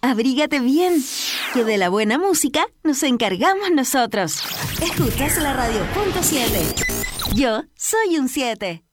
abrígate bien, que de la buena música nos encargamos nosotros. Escuchas la radio .7. Yo soy un 7.